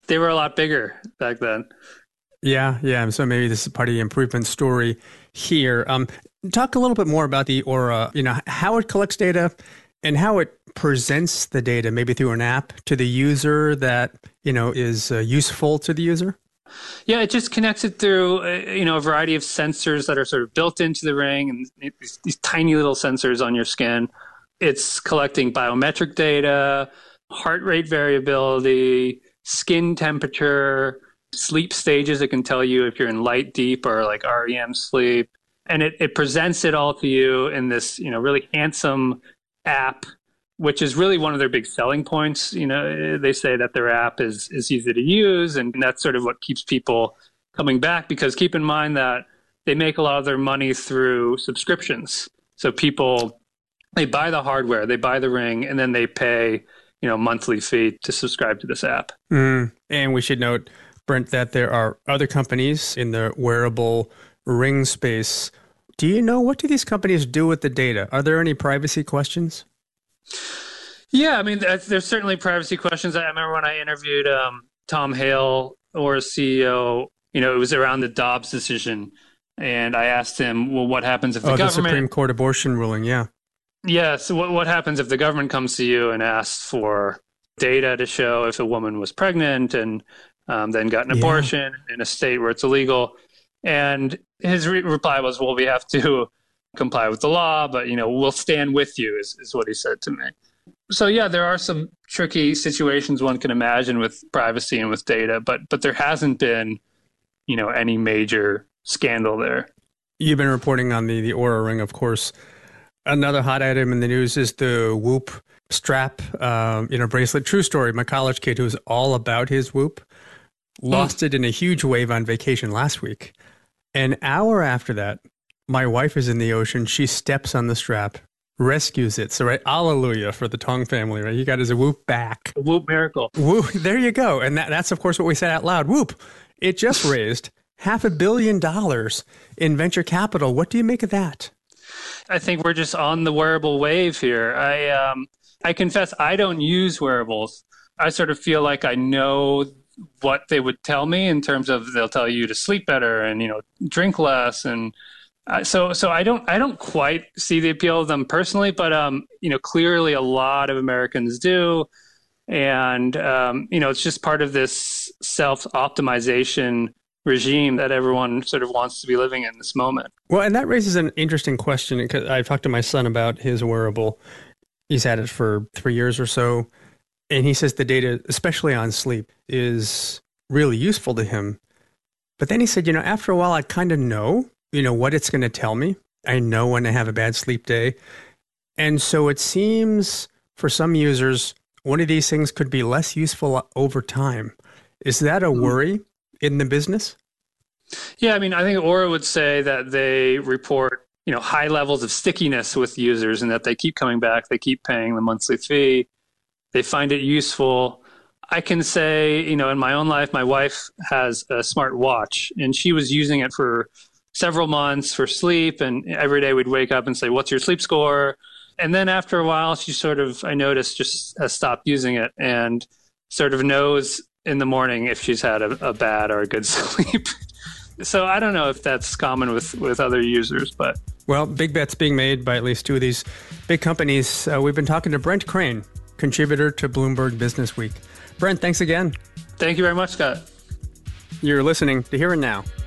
They were a lot bigger back then. Yeah, yeah. So maybe this is part of the improvement story here. Talk a little bit more about the Aura, how it collects data and how it presents the data, maybe through an app to the user that, is useful to the user. Yeah, it just connects it through, a variety of sensors that are sort of built into the ring, and these tiny little sensors on your skin. It's collecting biometric data, heart rate variability, skin temperature, sleep stages. It can tell you if you're in light, deep, or like REM sleep. And it presents it all to you in this, really handsome app, which is really one of their big selling points. They say that their app is easy to use, and that's sort of what keeps people coming back, because keep in mind that they make a lot of their money through subscriptions. So people, they buy the hardware, they buy the ring, and then they pay, monthly fee to subscribe to this app. And we should note, Brent, that there are other companies in the wearable ring space. Do you know, what do these companies do with the data? Are there any privacy questions? Yeah, I mean, there's certainly privacy questions. I remember when I interviewed Tom Hale, Aura's CEO, it was around the Dobbs decision. And I asked him, well, what happens if the government... the Supreme Court abortion ruling, yeah. Yeah, so what happens if the government comes to you and asks for data to show if a woman was pregnant and then got an abortion in a state where it's illegal? And his reply was, well, we have to comply with the law, but, we'll stand with you, is what he said to me. So, yeah, there are some tricky situations one can imagine with privacy and with data, but there hasn't been, any major scandal there. You've been reporting on the Oura Ring, of course. Another hot item in the news is the Whoop strap, bracelet. True story. My college kid, who's all about his Whoop, lost it in a huge wave on vacation last week. An hour after that, my wife is in the ocean. She steps on the strap, rescues it. So, right, hallelujah for the Tong family, right? He got his Whoop back. A Whoop miracle. Whoop, there you go. And that's, of course, what we said out loud. Whoop. It just raised $500 million in venture capital. What do you make of that? I think we're just on the wearable wave here. I confess I don't use wearables. I sort of feel like I know what they would tell me in terms of they'll tell you to sleep better and drink less, and so I don't quite see the appeal of them personally, but clearly a lot of Americans do, and it's just part of this self-optimization regime that everyone sort of wants to be living in this moment. Well, and that raises an interesting question, because I talked to my son about his wearable. He's had it for 3 years or so, and he says the data, especially on sleep, is really useful to him. But then he said, after a while, I kind of know, what it's going to tell me. I know when I have a bad sleep day. And so it seems for some users, one of these things could be less useful over time. Is that a worry in the business? Yeah, I mean, I think Aura would say that they report, high levels of stickiness with users, and that they keep coming back, they keep paying the monthly fee, they find it useful. I can say, in my own life, my wife has a smart watch, and she was using it for several months for sleep, and every day we'd wake up and say, what's your sleep score? And then after a while, she sort of, I noticed, just has stopped using it and sort of knows in the morning if she's had a bad or a good sleep. So I don't know if that's common with other users, but... Well, big bets being made by at least two of these big companies. We've been talking to Brent Crane, contributor to Bloomberg Business Week. Brent, thanks again. Thank you very much, Scott. You're listening to Here and Now